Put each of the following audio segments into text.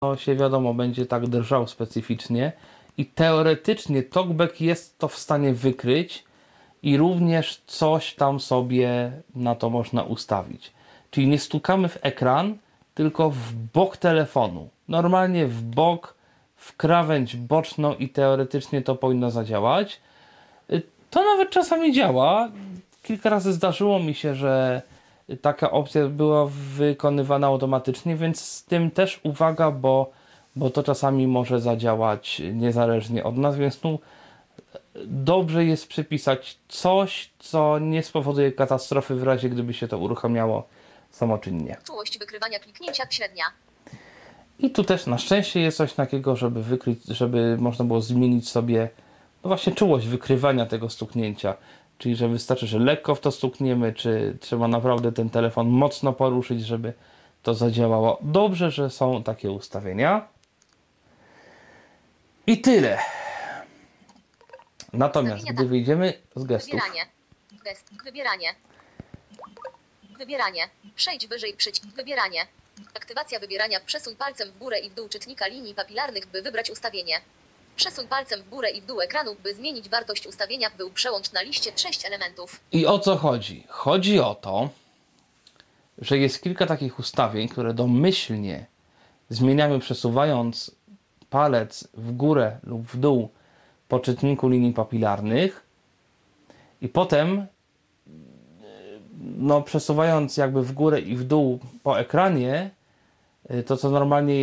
się wiadomo, będzie tak drżał specyficznie i teoretycznie TalkBack jest to w stanie wykryć i również coś tam sobie na to można ustawić. Czyli nie stukamy w ekran, tylko w bok telefonu. Normalnie w bok, w krawędź boczną i teoretycznie to powinno zadziałać. To nawet czasami działa. Kilka razy zdarzyło mi się, że taka opcja była wykonywana automatycznie, więc z tym też uwaga, bo to czasami może zadziałać niezależnie od nas, więc dobrze jest przypisać coś, co nie spowoduje katastrofy w razie, gdyby się to uruchamiało samoczynnie. Czułość wykrywania kliknięcia średnia. I tu też na szczęście jest coś takiego, żeby wykryć, żeby można było zmienić sobie no właśnie czułość wykrywania tego stuknięcia. Czyli, że wystarczy, że lekko w to stukniemy, czy trzeba naprawdę ten telefon mocno poruszyć, żeby to zadziałało. Dobrze, że są takie ustawienia. I tyle. Natomiast gdy wyjdziemy z gestów... Wybieranie. Gest. Wybieranie. Wybieranie. Przejdź wyżej przycisk. Wybieranie. Aktywacja wybierania. Przesuń palcem w górę i w dół czytnika linii papilarnych, by wybrać ustawienie. Przesuń palcem w górę i w dół ekranu, by zmienić wartość ustawienia. Był przełącz na liście 6 elementów. I o co chodzi? Chodzi o to, że jest kilka takich ustawień, które domyślnie zmieniamy przesuwając palec w górę lub w dół po czytniku linii papilarnych i potem no, przesuwając jakby w górę i w dół po ekranie to co normalnie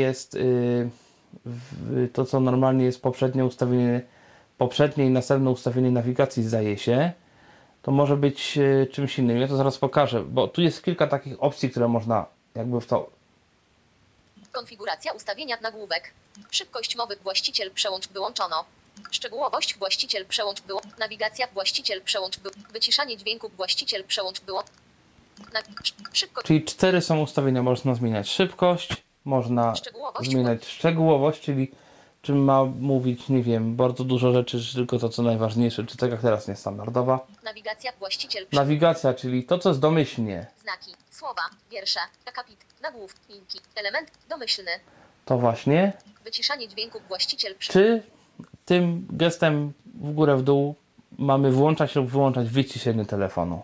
jest poprzednie ustawienie, poprzednie i następne ustawienie nawigacji, zdaje się, to może być czymś innym. Ja to zaraz pokażę, bo tu jest kilka takich opcji, które można jakby w to... Konfiguracja ustawienia nagłówek. Szybkość mowy właściciel przełącz wyłączono. Szczegółowość właściciel przełącz nawigacja właściciel przełącz wyciszanie dźwięku właściciel przełącz Czyli 4 są ustawienia. Można zmieniać szybkość, można zmieniać szczegółowość, czyli czym ma mówić, nie wiem, bardzo dużo rzeczy, czy tylko to co najważniejsze, czy tak jak teraz niestandardowa. Nawigacja właściciel Nawigacja, czyli to co jest domyślnie. Znaki, słowa, wiersze, akapit, nagłówki, linki, element domyślny. To właśnie. Wyciszanie dźwięku właściciel Czy tym gestem w górę w dół mamy włączać lub wyłączać wyciszenie telefonu?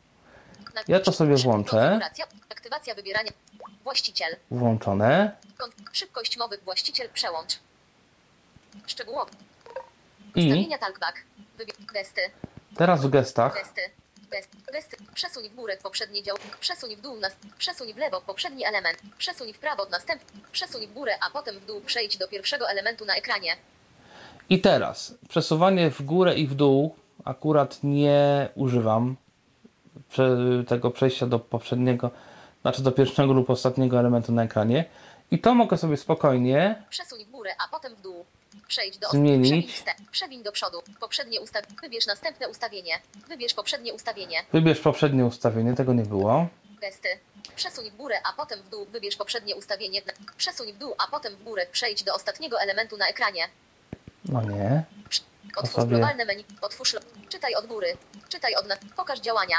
Ja to sobie włączę. Aktywacja wybierania. Właściciel. Włączone. Szybkość mowy właściciel przełącz. Szczegółowo. I Ustawienia talkback. Gesty. teraz w gestach. Gesty. Gesty. Przesuń w górę poprzednie dział. Przesuń w dół. Przesuń w lewo poprzedni element. Przesuń w prawo następny. Przesuń w górę, a potem w dół. Przejdź do pierwszego elementu na ekranie. I teraz przesuwanie w górę i w dół akurat nie używam tego przejścia do poprzedniego, znaczy do pierwszego lub ostatniego elementu na ekranie. I to mogę sobie spokojnie przesuń w górę, a potem w dół. Przejdź do zmienić. Przewiń do przodu. Poprzednie wybierz następne ustawienie. Wybierz poprzednie ustawienie. Wybierz poprzednie ustawienie, tego nie było. Gesty. Przesuń w górę, a potem w dół. Wybierz poprzednie ustawienie. Przesuń w dół, a potem w górę. Przejdź do ostatniego elementu na ekranie. No nie. Otwórz globalne menu. Otwórz. Czytaj od góry. Czytaj od pokaż działania.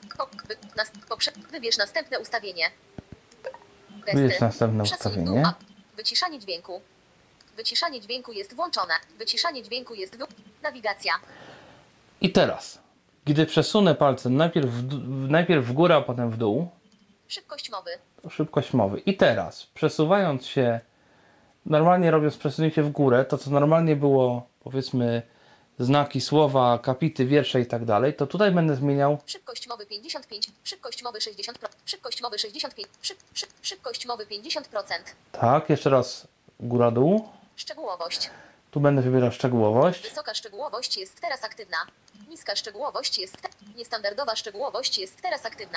Wybierz następne ustawienie. Gesty. Wybierz następne ustawienie. Wyciszanie dźwięku. Wyciszanie dźwięku jest włączone. Wyciszanie dźwięku jest nawigacja. I teraz, gdy przesunę palcem najpierw w górę, a potem w dół. Szybkość mowy. To szybkość mowy. I teraz, przesuwając się, normalnie robiąc przesunięcie w górę, to co normalnie było, powiedzmy, znaki, słowa, akapity, wiersze i tak dalej, to tutaj będę zmieniał szybkość mowy 55, szybkość mowy 60%, szybkość mowy 65, szybkość mowy 50%. Tak, jeszcze raz góra-dół. Szczegółowość. Tu będę wybierał szczegółowość. Wysoka szczegółowość jest teraz aktywna. Niska szczegółowość jest niestandardowa szczegółowość jest teraz aktywna.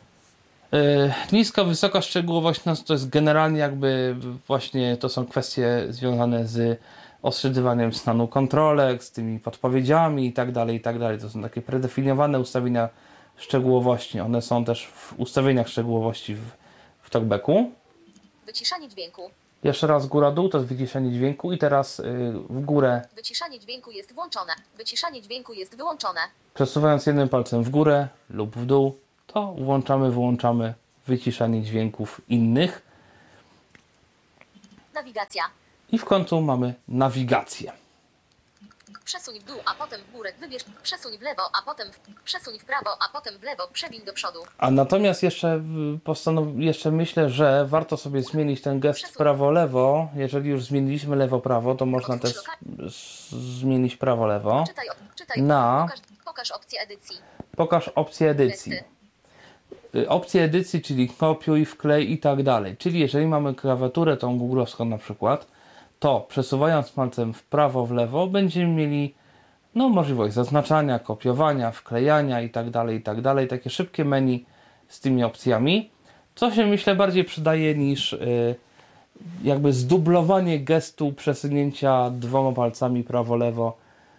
Niska, wysoka szczegółowość, no to jest generalnie jakby właśnie to są kwestie związane z ostrzydywaniem stanu kontrolek, z tymi podpowiedziami i tak dalej, i tak dalej. To są takie predefiniowane ustawienia szczegółowości. One są też w ustawieniach szczegółowości w TalkBacku. Wyciszanie dźwięku. Jeszcze raz góra-dół to jest wyciszanie dźwięku i teraz w górę. Wyciszanie dźwięku jest włączone. Wyciszanie dźwięku jest wyłączone. Przesuwając jednym palcem w górę lub w dół, to wyłączamy wyciszanie dźwięków innych. Nawigacja. I w końcu mamy nawigację. Przesuń w dół, a potem w górę. Wybierz. Przesuń w lewo, a potem przesuń w prawo, a potem w lewo. Przewiń do przodu. A natomiast jeszcze myślę, że warto sobie zmienić ten gest prawo-lewo. Jeżeli już zmieniliśmy lewo-prawo, to można też zmienić prawo-lewo. Czytaj. Na Pokaż opcję edycji. Pokaż opcję edycji. Opcję edycji, czyli kopiuj, wklej i tak dalej. Czyli jeżeli mamy klawiaturę tą googlowską na przykład, to przesuwając palcem w prawo, w lewo będziemy mieli możliwość zaznaczania, kopiowania, wklejania i tak dalej. Takie szybkie menu z tymi opcjami, co się myślę bardziej przydaje niż jakby zdublowanie gestu przesunięcia dwoma palcami prawo-lewo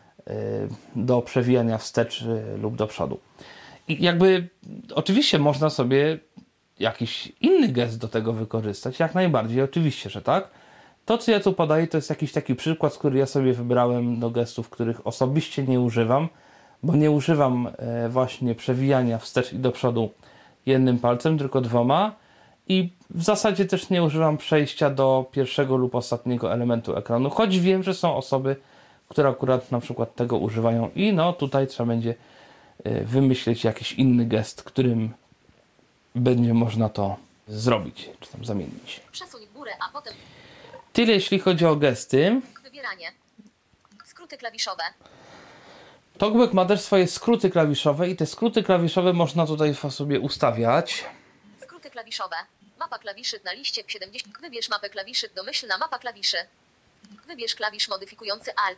do przewijania wstecz lub do przodu. I jakby oczywiście można sobie jakiś inny gest do tego wykorzystać, jak najbardziej, oczywiście, że tak. To, co ja tu podaję, to jest jakiś taki przykład, który ja sobie wybrałem do gestów, których osobiście nie używam, bo nie używam właśnie przewijania wstecz i do przodu jednym palcem, tylko dwoma i w zasadzie też nie używam przejścia do pierwszego lub ostatniego elementu ekranu, choć wiem, że są osoby, które akurat na przykład tego używają i tutaj trzeba będzie wymyśleć jakiś inny gest, którym będzie można to zrobić, czy tam zamienić. Przesuń w górę, a potem Tyle jeśli chodzi o gesty. wybieranie. Skróty klawiszowe. TalkBack ma też swoje skróty klawiszowe i te skróty klawiszowe można tutaj sobie ustawiać. Skróty klawiszowe. Mapa klawiszy na liście 70. Wybierz mapę klawiszy. Domyślna mapa klawiszy. Wybierz klawisz modyfikujący Alt.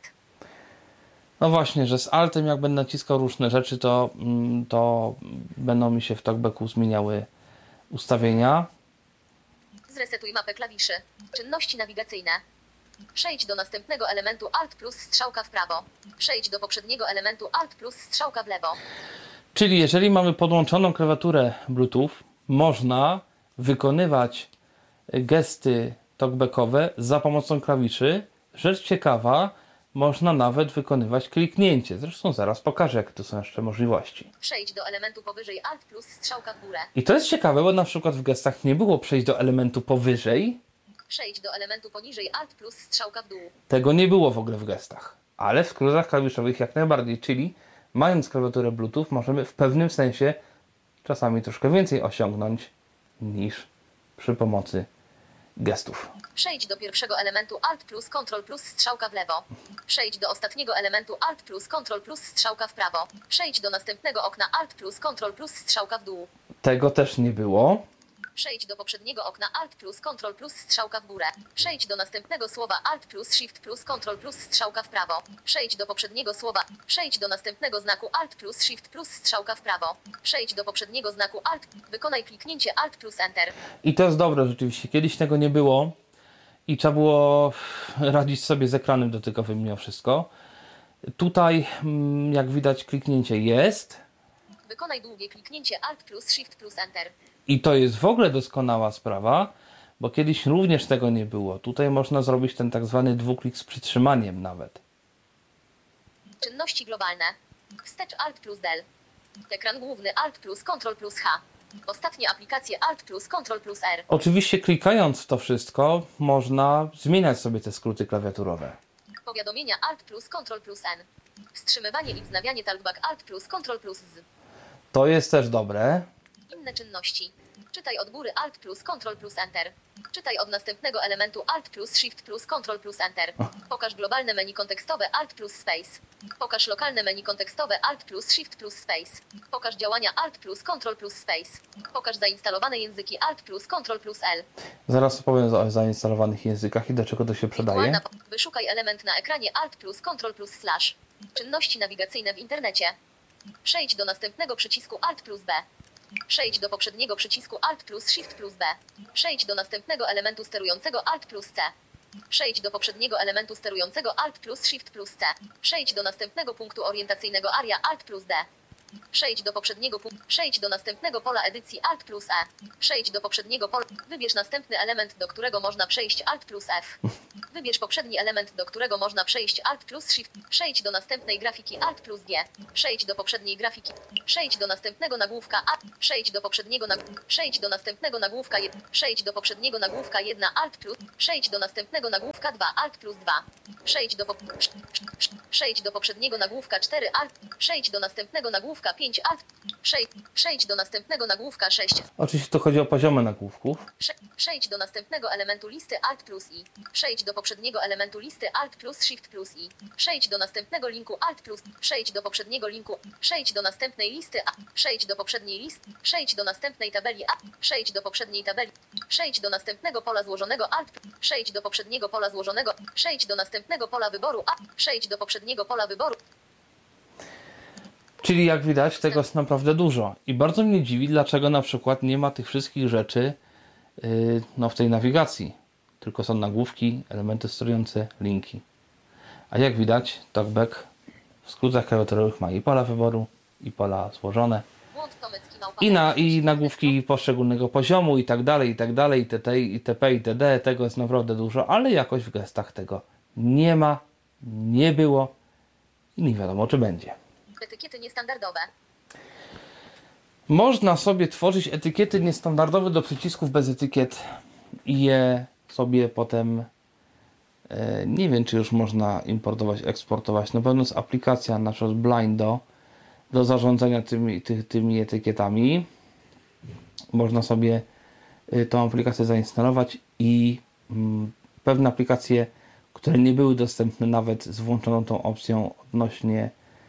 No właśnie, że z Altem jak będę naciskał różne rzeczy, to będą mi się w TalkBacku zmieniały ustawienia. Zresetuj mapę klawiszy. Czynności nawigacyjne. Przejdź do następnego elementu Alt plus strzałka w prawo. Przejdź do poprzedniego elementu Alt plus strzałka w lewo. Czyli jeżeli mamy podłączoną klawiaturę Bluetooth, można wykonywać gesty talkbackowe za pomocą klawiszy. Rzecz ciekawa, można nawet wykonywać kliknięcie. Zresztą zaraz pokażę, jakie to są jeszcze możliwości. Przejdź do elementu powyżej Alt plus strzałka w górę. I to jest ciekawe, bo na przykład w gestach nie było przejść do elementu powyżej. Przejdź do elementu poniżej Alt plus strzałka w dół. Tego nie było w ogóle w gestach. Ale w skrótach klawiszowych jak najbardziej. Czyli mając klawiaturę Bluetooth możemy w pewnym sensie czasami troszkę więcej osiągnąć niż przy pomocy gestów. Przejdź do pierwszego elementu Alt plus Ctrl plus strzałka w lewo. Przejdź do ostatniego elementu Alt plus Ctrl plus strzałka w prawo. Przejdź do następnego okna Alt plus Ctrl plus strzałka w dół. Tego też nie było. Przejdź do poprzedniego okna Alt plus Ctrl plus strzałka w górę. Przejdź do następnego słowa Alt plus Shift plus Ctrl plus strzałka w prawo. Przejdź do poprzedniego słowa. Przejdź do następnego znaku Alt plus Shift plus strzałka w prawo. Przejdź do poprzedniego znaku Alt. Wykonaj kliknięcie Alt plus Enter. I to jest dobre rzeczywiście. Kiedyś tego nie było i trzeba było radzić sobie z ekranem dotykowym mimo wszystko. Tutaj jak widać kliknięcie jest. Wykonaj długie kliknięcie Alt plus Shift plus Enter. I to jest w ogóle doskonała sprawa, bo kiedyś również tego nie było. Tutaj można zrobić ten tak zwany dwuklik z przytrzymaniem nawet. Czynności globalne. Wstecz Alt plus Del. Ekran główny Alt plus Ctrl plus H. Ostatnie aplikacje Alt plus Ctrl plus R. Oczywiście klikając w to wszystko można zmieniać sobie te skróty klawiaturowe. Powiadomienia Alt plus Ctrl plus N. Wstrzymywanie i wznawianie talkback Alt plus Ctrl plus Z. To jest też dobre. Inne czynności. Czytaj od góry Alt plus Ctrl plus Enter. Czytaj od następnego elementu Alt plus Shift plus Ctrl plus Enter. Pokaż globalne menu kontekstowe Alt plus Space. Pokaż lokalne menu kontekstowe Alt plus Shift plus Space. Pokaż działania Alt plus Ctrl plus Space. Pokaż zainstalowane języki Alt plus Ctrl plus L. Zaraz opowiem o zainstalowanych językach i do czego to się przydaje. Wyszukaj element na ekranie Alt plus Ctrl plus Slash. Czynności nawigacyjne w internecie. Przejdź do następnego przycisku Alt plus B. Przejdź do poprzedniego przycisku Alt plus Shift plus B. Przejdź do następnego elementu sterującego Alt plus C. Przejdź do poprzedniego elementu sterującego Alt plus Shift plus C. Przejdź do następnego punktu orientacyjnego Aria Alt plus D. Przejdź do poprzedniego punktu. Przejdź do następnego pola edycji Alt plus E. Przejdź do poprzedniego pola. Wybierz następny element, do którego można przejść Alt plus F. Wybierz poprzedni element, do którego można przejść Alt plus Shift. Przejdź do następnej grafiki Alt plus G. Przejdź do poprzedniej grafiki. Przejdź do następnego nagłówka A. Przejdź do poprzedniego Przejdź do następnego nagłówka 1. Przejdź do poprzedniego nagłówka 1 Alt plus. Przejdź do następnego nagłówka 2 Alt plus 2. Przejdź do poprzedniego nagłówka 4 Alt. Przejdź do następnego nagłówka 5 Alt. Przejdź do następnego nagłówka 6. Oczywiście to chodzi o poziomy nagłówków. Przejdź do następnego elementu listy Alt plus I. Przejdź do poprzedniego elementu listy Alt plus Shift plus I. Przejdź do następnego linku Alt plus. Przejdź do poprzedniego linku. Przejdź do następnej listy A. Przejdź do poprzedniej listy. Przejdź do następnej tabeli A. Przejdź do poprzedniej tabeli. Przejdź do następnego pola złożonego Alt. Przejdź do poprzedniego pola złożonego. Przejdź do następnego pola wyboru A. Przejdź do poprzedniego pola wyboru. Czyli jak widać, tego jest naprawdę dużo. I bardzo mnie dziwi, dlaczego na przykład nie ma tych wszystkich rzeczy w tej nawigacji. Tylko są nagłówki, elementy sterujące, linki. A jak widać, TalkBack w skrótach klawiaturowych ma i pola wyboru, i pola złożone, i nagłówki poszczególnego poziomu, i tak dalej, itp., itd. Tego jest naprawdę dużo, ale jakoś w gestach tego nie ma, nie było i nie wiadomo, czy będzie. Etykiety niestandardowe. Można sobie tworzyć etykiety niestandardowe do przycisków bez etykiet i je sobie potem, nie wiem, czy już można importować, eksportować. Na pewno jest aplikacja, na przykład Blindo, do zarządzania tymi etykietami. Można sobie tą aplikację zainstalować i pewne aplikacje, które nie były dostępne nawet z włączoną tą opcją odnośnie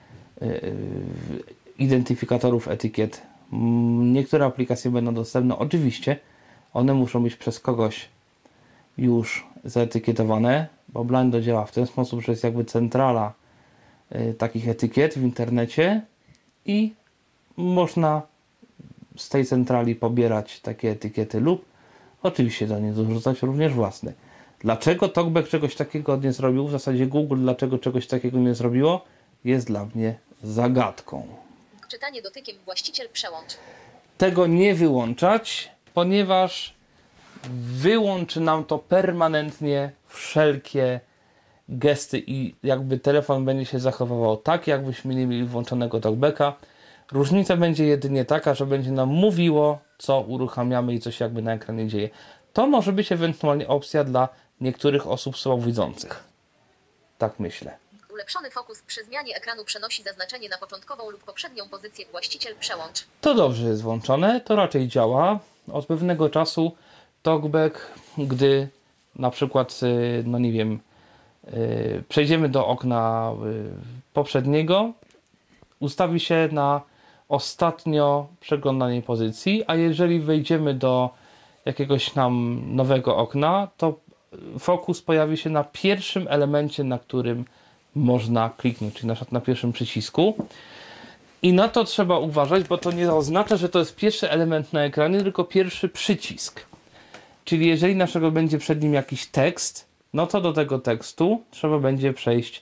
identyfikatorów etykiet. Niektóre aplikacje będą dostępne. Oczywiście one muszą być przez kogoś już zaetykietowane, bo Blindo działa w ten sposób, że jest jakby centrala takich etykiet w internecie i można z tej centrali pobierać takie etykiety lub oczywiście do niej dorzucać również własne. Dlaczego TalkBack czegoś takiego nie zrobił? W zasadzie Google dlaczego czegoś takiego nie zrobiło? Jest dla mnie zagadką. Czytanie dotykiem właściciel przełącz. Tego nie wyłączać, ponieważ wyłączy nam to permanentnie wszelkie gesty i jakby telefon będzie się zachowywał tak, jakbyśmy nie mieli włączonego TalkBacka. Różnica będzie jedynie taka, że będzie nam mówiło, co uruchamiamy i co się jakby na ekranie dzieje. To może być ewentualnie opcja dla niektórych osób słabowidzących. Tak myślę. Ulepszony fokus przy zmianie ekranu przenosi zaznaczenie na początkową lub poprzednią pozycję właściciel przełącz. To dobrze jest włączone, to raczej działa. Od pewnego czasu TalkBack, gdy na przykład, no nie wiem, przejdziemy do okna poprzedniego, ustawi się na ostatnio przeglądanej pozycji, a jeżeli wejdziemy do jakiegoś tam nowego okna, to fokus pojawi się na pierwszym elemencie, na którym można kliknąć, czyli na przykład na pierwszym przycisku. I na to trzeba uważać, bo to nie oznacza, że to jest pierwszy element na ekranie, tylko pierwszy przycisk. Czyli jeżeli naszego będzie przed nim jakiś tekst, no to do tego tekstu trzeba będzie przejść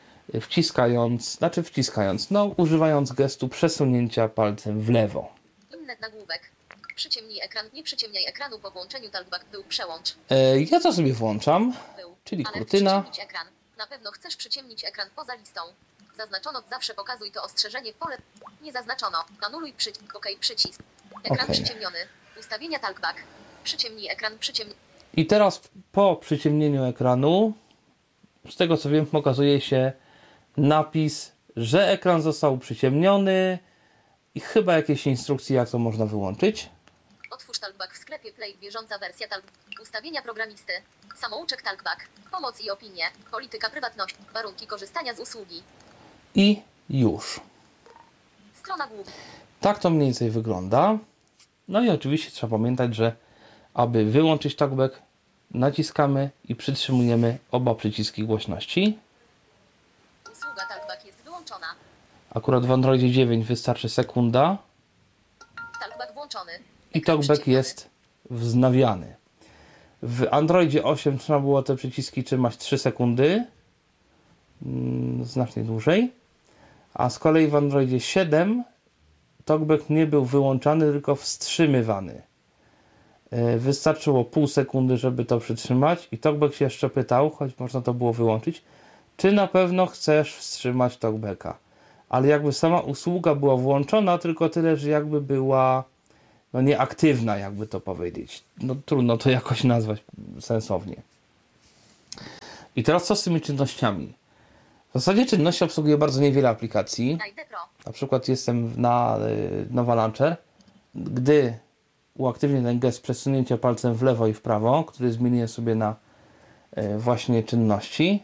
używając gestu przesunięcia palcem w lewo. Inny nagłówek. Przyciemnij ekran, nie przyciemniaj ekranu po włączeniu TalkBack był przełącz. Ja to sobie włączam, czyli kurtyna. Przyciemnić ekran. Na pewno chcesz przyciemnić ekran poza listą. Zaznaczono, zawsze pokazuj to ostrzeżenie pole. Nie zaznaczono. Anuluj przycisk. Ekran przyciemniony. Ustawienia TalkBack. Przyciemnij ekran, I teraz po przyciemnieniu ekranu, z tego co wiem, pokazuje się napis, że ekran został przyciemniony i chyba jakieś instrukcje, jak to można wyłączyć. Otwórz TalkBack w sklepie Play. Bieżąca wersja TalkBack. Ustawienia programisty. Samouczek TalkBack. Pomoc i opinie. Polityka prywatności. Warunki korzystania z usługi. I już. Strona główna. Tak to mniej więcej wygląda. No i oczywiście trzeba pamiętać, że aby wyłączyć TalkBack, naciskamy i przytrzymujemy oba przyciski głośności. Usługa TalkBack jest wyłączona. Akurat w Androidzie 9 wystarczy sekunda. TalkBack włączony. I TalkBack jest wznawiany. W Androidzie 8 trzeba było te przyciski trzymać 3 sekundy. Znacznie dłużej. A z kolei w Androidzie 7 talkback nie był wyłączany, tylko wstrzymywany. Wystarczyło pół sekundy, żeby to przytrzymać i talkback się jeszcze pytał, choć można to było wyłączyć, czy na pewno chcesz wstrzymać talkbacka. Ale jakby sama usługa była włączona, tylko tyle, że jakby była no nieaktywna, jakby to powiedzieć. No trudno to jakoś nazwać sensownie. I teraz co z tymi czynnościami? W zasadzie czynności obsługuje bardzo niewiele aplikacji. Na przykład jestem na Nova Launcher. Gdy uaktywnię ten gest przesunięcia palcem w lewo i w prawo, który zmienię sobie na właśnie czynności.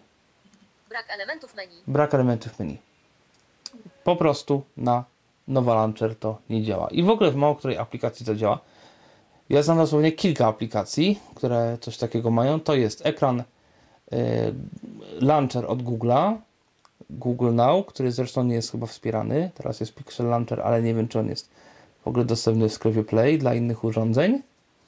Brak elementów menu. Po prostu na Nova Launcher to nie działa. I w ogóle w mało której aplikacji to działa. Ja znam dosłownie kilka aplikacji, które coś takiego mają. To jest ekran Launcher od Google'a, Google Now, który zresztą nie jest chyba wspierany. Teraz jest Pixel Launcher, ale nie wiem, czy on jest w ogóle dostępny w sklepie Play dla innych urządzeń.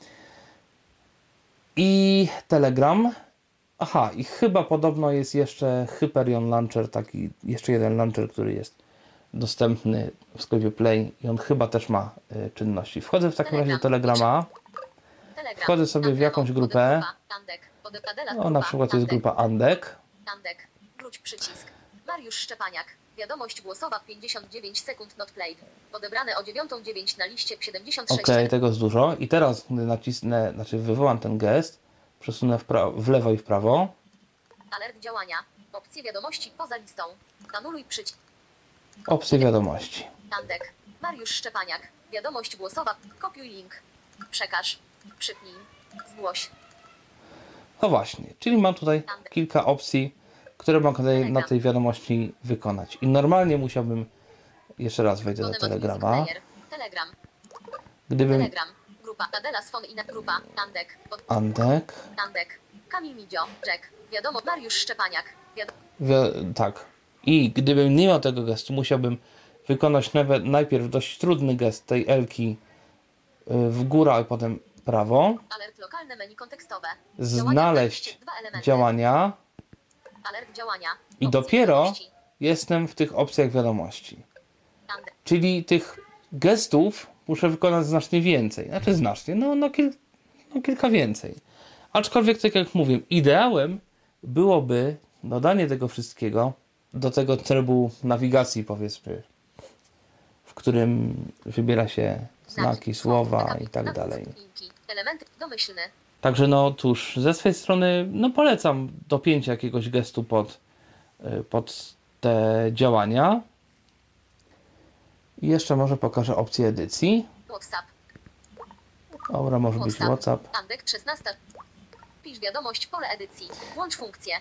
I Telegram. Aha, i chyba podobno jest jeszcze Hyperion Launcher, taki jeszcze jeden launcher, który jest dostępny w sklepie Play i on chyba też ma czynności. Wchodzę w takim razie do Telegrama. Wchodzę sobie w jakąś grupę. O, na przykład jest grupa Andek. Wróć przycisk. Mariusz Szczepaniak. Wiadomość głosowa 59 sekund not played. Odebrane o 9:09 na liście 76. Ok, tego jest dużo. I teraz gdy nacisnę, wywołam ten gest, przesunę w lewo i w prawo. Alert działania. Opcje wiadomości poza listą. Anuluj przycisk. Opcje wiadomości. Andek. Mariusz Szczepaniak. Wiadomość głosowa. Kopiuj link. Przekaż. Przypnij. Zgłoś. No właśnie, czyli mam tutaj kilka opcji, które mogę na tej wiadomości wykonać. I normalnie musiałbym, jeszcze raz wejdę do Telegrama. Telegram. Gdybym... Telegram. Grupa Adela Sfon i grupa Andek. Andek. Andek. Kamil Midzio. Jack. Wiadomo. Mariusz Szczepaniak. Tak. I gdybym nie miał tego gestu, musiałbym wykonać nawet najpierw dość trudny gest tej Elki w górę, a potem prawo. Alert lokalne menu kontekstowe. Znaleźć działania. Alert działania. I dopiero jestem w tych opcjach wiadomości. Czyli tych gestów muszę wykonać znacznie więcej. Znaczy znacznie, kilka więcej. Aczkolwiek, tak jak mówię, ideałem byłoby dodanie tego wszystkiego do tego trybu nawigacji, powiedzmy, w którym wybiera się znaki, słowa i tak dalej. Elementy domyślne. Także cóż, ze swojej strony polecam dopięcie jakiegoś gestu pod te działania. I jeszcze może pokażę opcję edycji. WhatsApp. Dobra, może być WhatsApp. Andek 16. Pisz wiadomość, pole edycji. Łącz funkcję.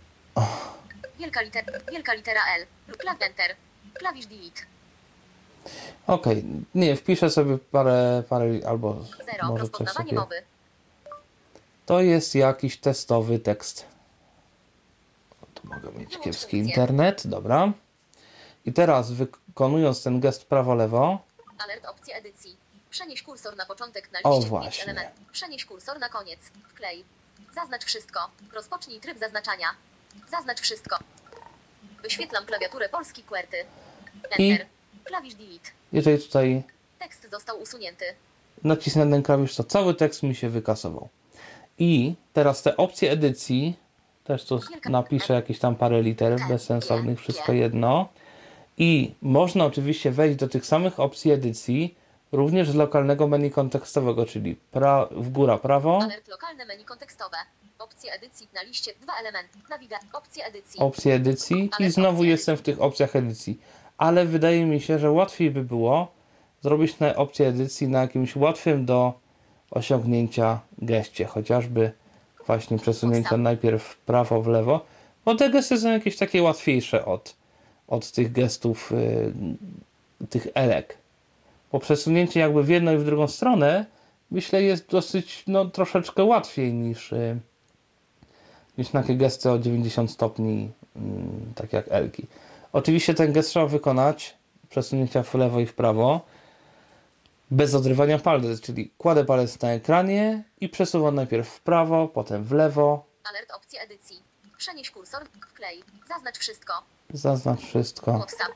Wielka litera L. Klaw Enter. Klawisz Delete. Okej, nie, wpiszę sobie parę albo 0. może coś Rozpoznawanie sobie. mowy. To jest jakiś testowy tekst. Tu mogę mieć kiepski internet, dobra. I teraz wykonując ten gest prawo-lewo. Alert opcji edycji. Przenieś kursor na początek na O, liście właśnie. element. Przenieś kursor na koniec. Wklej. Zaznacz wszystko. Rozpocznij tryb zaznaczania. Zaznacz wszystko. Wyświetlam klawiaturę polski QWERTY. Enter. Klawisz Delete. Jeżeli tutaj Tekst został usunięty. nacisnę ten klawisz, to cały tekst mi się wykasował. I teraz te opcje edycji, też tu napiszę jakieś tam parę liter bezsensownych, wszystko jedno. I można oczywiście wejść do tych samych opcji edycji również z lokalnego menu kontekstowego, czyli w górę prawo. Alert lokalne menu kontekstowe. Opcje edycji na liście 2 elementy. Opcje edycji. Opcje edycji i znowu jestem w tych opcjach edycji. Ale wydaje mi się, że łatwiej by było zrobić na opcję edycji na jakimś łatwym do osiągnięcia geście. Chociażby właśnie przesunięcia najpierw w prawo, w lewo. Bo te gesty są jakieś takie łatwiejsze od tych gestów, tych elek. Bo przesunięcie jakby w jedną i w drugą stronę, myślę, jest dosyć, troszeczkę łatwiej niż takie gesty o 90 stopni, tak jak elki. Oczywiście ten gest trzeba wykonać, przesunięcia w lewo i w prawo, bez odrywania palca, czyli kładę palec na ekranie i przesuwam najpierw w prawo, potem w lewo. Alert opcji edycji. Przenieś kursor, wklej, zaznacz wszystko. Zaznacz wszystko. WhatsApp.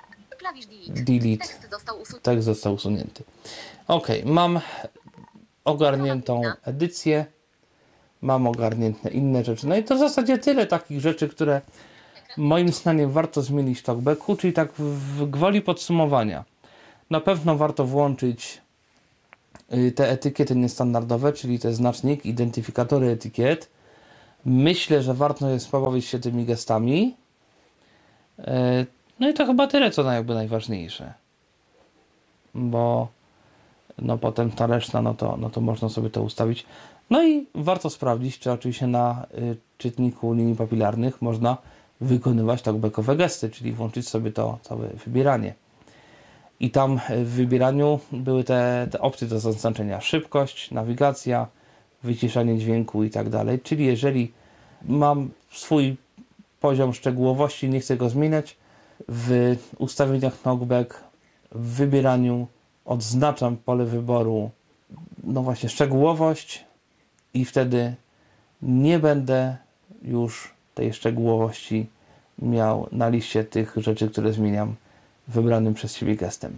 Klawisz delete. delete. Tekst został usunięty. Ok, mam ogarniętą edycję. Mam ogarnięte inne rzeczy. No i to w zasadzie tyle takich rzeczy, które moim zdaniem warto zmienić w talkbacku, czyli tak w gwoli podsumowania. Na pewno warto włączyć te etykiety niestandardowe, czyli te znacznik, identyfikatory etykiet. Myślę, że warto jest pobawić się tymi gestami. No i to chyba tyle, co jakby najważniejsze. Bo no potem ta reszta, no to można sobie to ustawić. No i warto sprawdzić, czy oczywiście na czytniku linii papilarnych można wykonywać talkbackowe gesty, czyli włączyć sobie to całe wybieranie. I tam w wybieraniu były te opcje do zaznaczenia: szybkość, nawigacja, wyciszanie dźwięku i tak dalej. Czyli jeżeli mam swój poziom szczegółowości, nie chcę go zmieniać, w ustawieniach talkback, w wybieraniu odznaczam pole wyboru, no właśnie, szczegółowość, i wtedy nie będę już tej szczegółowości miał na liście tych rzeczy, które zmieniam wybranym przez siebie gestem.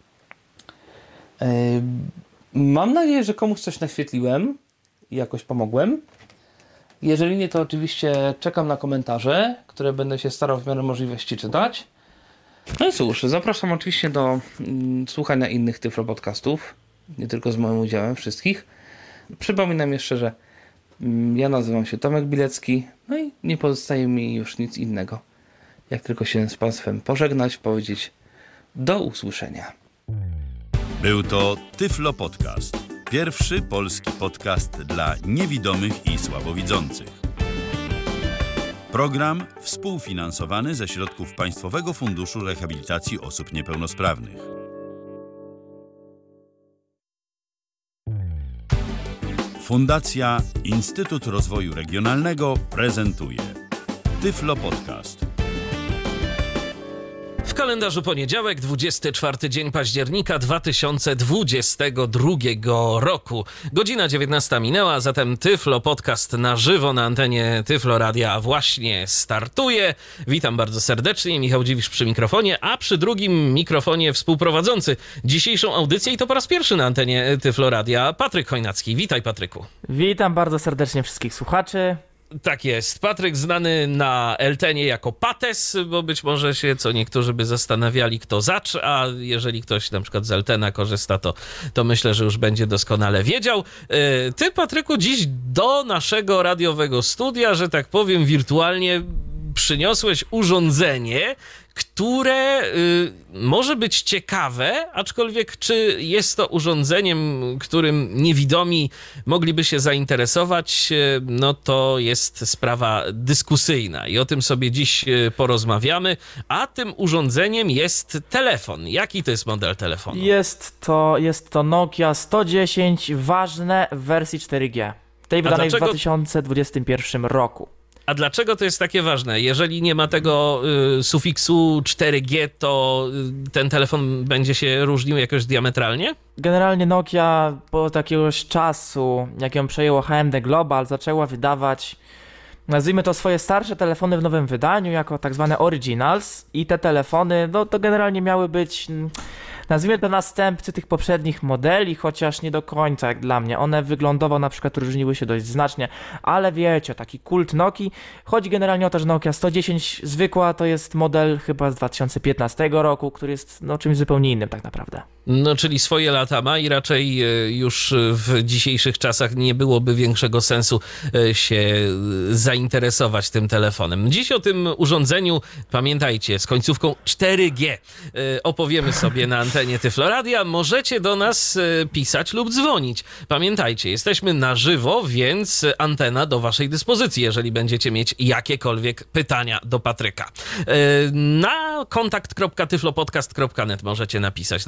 Mam nadzieję, że komuś coś naświetliłem i jakoś pomogłem. Jeżeli nie, to oczywiście czekam na komentarze, które będę się starał w miarę możliwości czytać. No i cóż, zapraszam oczywiście do słuchania innych Tyflo podcastów, nie tylko z moim udziałem, wszystkich. Przypominam jeszcze, że ja nazywam się Tomek Bilecki, no i nie pozostaje mi już nic innego, jak tylko się z Państwem pożegnać, powiedzieć do usłyszenia. Był to Tyflo Podcast. Pierwszy polski podcast dla niewidomych i słabowidzących. Program współfinansowany ze środków Państwowego Funduszu Rehabilitacji Osób Niepełnosprawnych. Fundacja Instytut Rozwoju Regionalnego prezentuje Tyflo Podcast. W kalendarzu poniedziałek, 24 dzień października 2022 roku. Godzina 19 minęła, zatem Tyflo Podcast na żywo na antenie Tyflo Radia właśnie startuje. Witam bardzo serdecznie, Michał Dziwisz przy mikrofonie, a przy drugim mikrofonie współprowadzący dzisiejszą audycję, i to po raz pierwszy na antenie Tyflo Radia, Patryk Chojnacki. Witaj, Patryku. Witam bardzo serdecznie wszystkich słuchaczy. Tak jest. Patryk znany na Eltenie jako Pates, bo być może się co niektórzy by zastanawiali, kto zacz, a jeżeli ktoś na przykład z Eltena korzysta, to myślę, że już będzie doskonale wiedział. Ty, Patryku, dziś do naszego radiowego studia, że tak powiem wirtualnie, przyniosłeś urządzenie, które może być ciekawe, aczkolwiek czy jest to urządzeniem, którym niewidomi mogliby się zainteresować, no to jest sprawa dyskusyjna i o tym sobie dziś porozmawiamy, a tym urządzeniem jest telefon. Jaki to jest model telefonu? Jest to Nokia 110, ważne, w wersji 4G, tej wydanej w 2021 roku. A dlaczego to jest takie ważne? Jeżeli nie ma tego sufiksu 4G, to ten telefon będzie się różnił jakoś diametralnie? Generalnie Nokia po jakiegoś czasu, jak ją przejęło HMD Global, zaczęła wydawać, nazwijmy to, swoje starsze telefony w nowym wydaniu jako tak zwane originals, i te telefony, no to generalnie miały być, nazwijmy to, następcy tych poprzednich modeli, chociaż nie do końca jak dla mnie. One wyglądowo na przykład różniły się dość znacznie, ale wiecie, taki kult Nokii. Chodzi generalnie o to, że Nokia 110 zwykła to jest model chyba z 2015 roku, który jest czymś zupełnie innym tak naprawdę. No, czyli swoje lata ma i raczej już w dzisiejszych czasach nie byłoby większego sensu się zainteresować tym telefonem. Dziś o tym urządzeniu, pamiętajcie, z końcówką 4G opowiemy sobie na antenie Tyflo Radia. Możecie do nas pisać lub dzwonić. Pamiętajcie, jesteśmy na żywo, więc antena do waszej dyspozycji, jeżeli będziecie mieć jakiekolwiek pytania do Patryka. Na kontakt.tyflopodcast.net możecie napisać na przykład,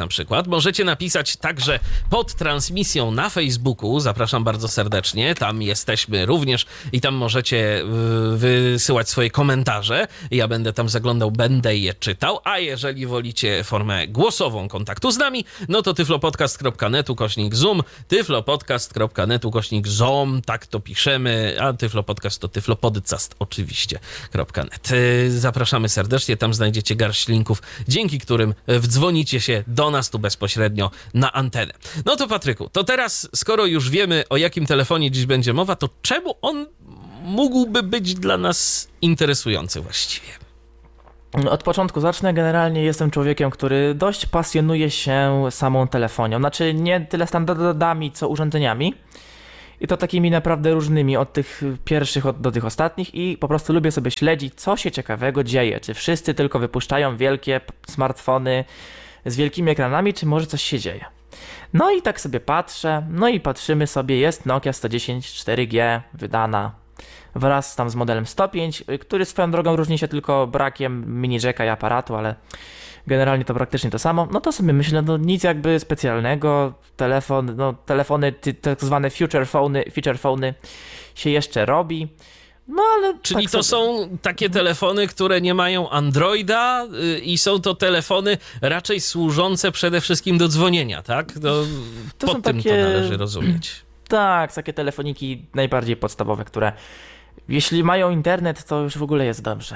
możecie napisać także pod transmisją na Facebooku. Zapraszam bardzo serdecznie. Tam jesteśmy również i tam możecie wysyłać swoje komentarze. Ja będę tam zaglądał, będę je czytał. A jeżeli wolicie formę głosową kontaktu z nami, no to tyflopodcast.net/zoom, tyflopodcast.net/zoom, tak to piszemy, a tyflopodcast to tyflopodcast oczywiście.net. Zapraszamy serdecznie, tam znajdziecie garść linków, dzięki którym wdzwonicie się do nas tu bezpośrednio na antenę. No to Patryku, to teraz, skoro już wiemy, o jakim telefonie dziś będzie mowa, to czemu on mógłby być dla nas interesujący właściwie? Od początku zacznę. Generalnie jestem człowiekiem, który dość pasjonuje się samą telefonią. Znaczy nie tyle standardami, co urządzeniami. I to takimi naprawdę różnymi, od tych pierwszych do tych ostatnich, i po prostu lubię sobie śledzić, co się ciekawego dzieje. Czy wszyscy tylko wypuszczają wielkie smartfony z wielkimi ekranami, czy może coś się dzieje. No i tak sobie patrzę, no i patrzymy sobie, jest Nokia 110 4G wydana wraz tam z modelem 105, który swoją drogą różni się tylko brakiem mini jacka i aparatu, ale generalnie to praktycznie to samo. No to sobie myślę, no nic jakby specjalnego, telefony, tak zwane feature phony się jeszcze robi. No ale czyli tak to sobie... są takie telefony, które nie mają Androida i są to telefony raczej służące przede wszystkim do dzwonienia, tak? To pod są tym takie... to należy rozumieć. Tak, takie telefoniki najbardziej podstawowe, które jeśli mają internet, to już w ogóle jest dobrze.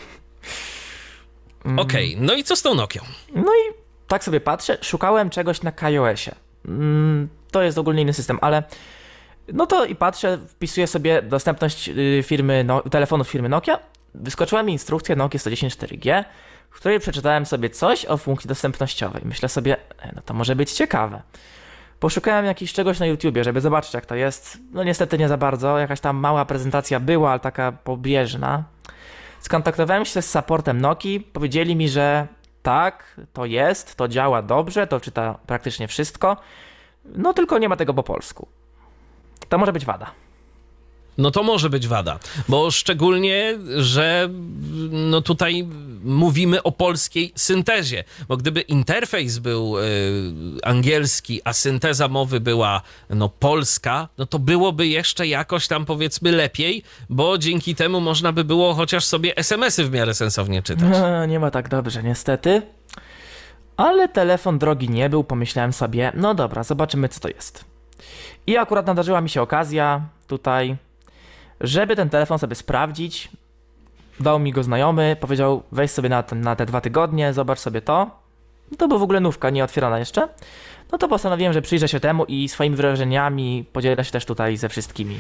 Okej, no i co z tą Nokią? No i tak sobie patrzę, szukałem czegoś na KaiOSie. To jest ogólnie inny system, ale no to i patrzę, wpisuję sobie dostępność telefonów firmy Nokia. Wyskoczyła mi instrukcja Nokia 110 4G, w której przeczytałem sobie coś o funkcji dostępnościowej. Myślę sobie, no to może być ciekawe. Poszukałem czegoś na YouTubie, żeby zobaczyć, jak to jest. No niestety nie za bardzo, jakaś tam mała prezentacja była, ale taka pobieżna. Skontaktowałem się z supportem Nokii, powiedzieli mi, że tak, to jest, to działa dobrze, to czyta praktycznie wszystko, no tylko nie ma tego po polsku. To może być wada. No to może być wada, bo szczególnie, że no tutaj mówimy o polskiej syntezie, bo gdyby interfejs był angielski, a synteza mowy była polska, no to byłoby jeszcze jakoś tam powiedzmy lepiej, bo dzięki temu można by było chociaż sobie SMS-y w miarę sensownie czytać. No, nie ma tak dobrze niestety, ale telefon drogi nie był, pomyślałem sobie, no dobra, zobaczymy co to jest. I akurat nadarzyła mi się okazja tutaj, żeby ten telefon sobie sprawdzić. Dał mi go znajomy, powiedział weź sobie na te 2 tygodnie, zobacz sobie to. To była w ogóle nówka, nie otwierana jeszcze. No to postanowiłem, że przyjrzę się temu i swoimi wrażeniami podzielę się też tutaj ze wszystkimi.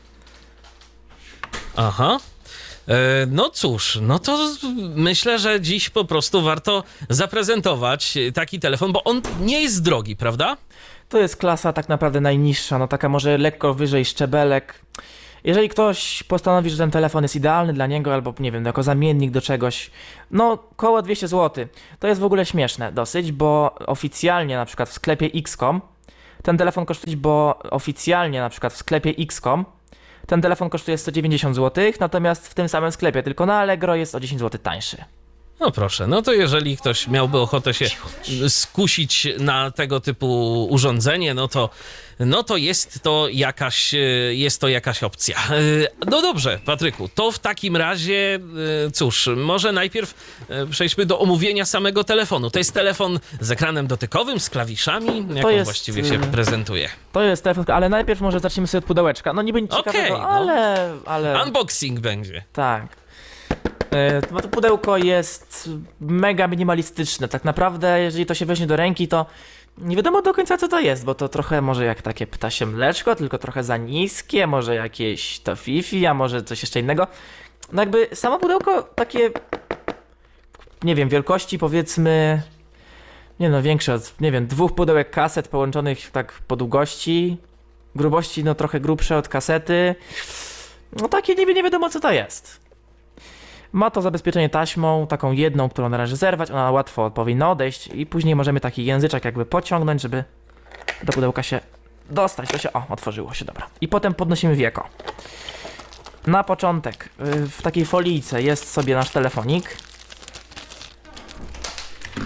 Aha. No cóż, no to myślę, że dziś po prostu warto zaprezentować taki telefon, bo on nie jest drogi, prawda? To jest klasa tak naprawdę najniższa, no taka może lekko wyżej szczebelek. Jeżeli ktoś postanowi, że ten telefon jest idealny dla niego, albo nie wiem, jako zamiennik do czegoś, no koło 200 zł. To jest w ogóle śmieszne dosyć, bo oficjalnie na przykład w sklepie X.com ten telefon kosztuje 190 zł, natomiast w tym samym sklepie, tylko na Allegro jest o 10 zł tańszy. No proszę, no to jeżeli ktoś miałby ochotę się skusić na tego typu urządzenie, no to jest to jakaś opcja. No dobrze, Patryku, to w takim razie, cóż, może najpierw przejdźmy do omówienia samego telefonu. To jest telefon z ekranem dotykowym, z klawiszami? Jak on właściwie się prezentuje? To jest telefon, ale najpierw może zacznijmy sobie od pudełeczka. No niby nic ciekawego, ale... Unboxing będzie. Tak. To pudełko jest mega minimalistyczne. Tak naprawdę, jeżeli to się weźmie do ręki, to nie wiadomo do końca co to jest, bo to trochę może jak takie ptasie mleczko, tylko trochę za niskie, może jakieś to fifi, a może coś jeszcze innego. No jakby samo pudełko takie, nie wiem, wielkości powiedzmy, większe od, 2 pudełek kaset połączonych tak po długości, grubości trochę grubsze od kasety. No takie nie wiadomo co to jest. Ma to zabezpieczenie taśmą, taką jedną, którą należy zerwać, ona łatwo powinna odejść i później możemy taki języczek jakby pociągnąć, żeby do pudełka się dostać. To się, otworzyło się, dobra. I potem podnosimy wieko. Na początek w takiej folijce jest sobie nasz telefonik.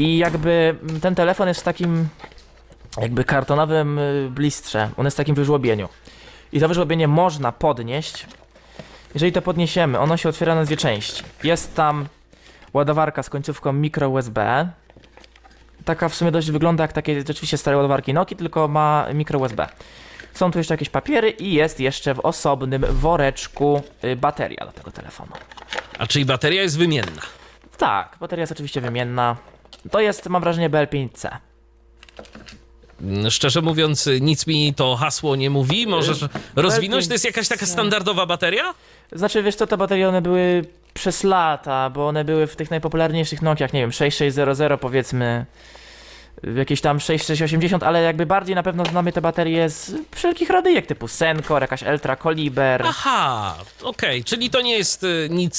I jakby ten telefon jest w takim jakby kartonowym blistrze. On jest w takim wyżłobieniu. I to wyżłobienie można podnieść. Jeżeli to podniesiemy, ono się otwiera na dwie części. Jest tam ładowarka z końcówką micro USB. Taka w sumie dość wygląda jak takie rzeczywiście stare ładowarki Nokii, tylko ma micro USB. Są tu jeszcze jakieś papiery i jest jeszcze w osobnym woreczku bateria do tego telefonu. A czyli bateria jest wymienna? Tak, bateria jest oczywiście wymienna. To jest, mam wrażenie, BL5C. Szczerze mówiąc, nic mi to hasło nie mówi. Możesz rozwinąć? To jest jakaś taka standardowa bateria? Znaczy, wiesz co, te baterie one były przez lata, bo one były w tych najpopularniejszych Nokiach, nie wiem, 6600 powiedzmy, jakieś tam 6680, ale jakby bardziej na pewno znamy te baterie z wszelkich radyjek typu Senkor, jakaś Eltra Koliber. Aha, okej, czyli to nie jest nic